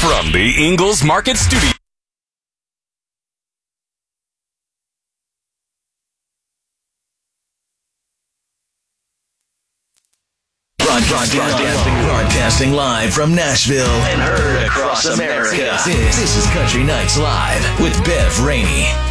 From the Ingles Market Studio. Broadcasting live from Nashville and heard across America. This is Country Nights Live with Bev Rainey.